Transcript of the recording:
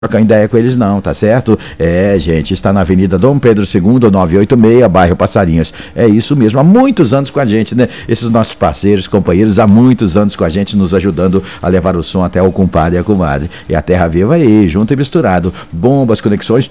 trocar ideia com eles não, tá certo? Gente, está na Avenida Dom Pedro II, 986, bairro Passarinhos. É isso mesmo, há muitos anos com a gente, né? Esses nossos parceiros, companheiros, há muitos anos com a gente, nos ajudando a levar o som até o compadre e a comadre. E a Terra Viva aí, junto e misturado. Bombas, conexões,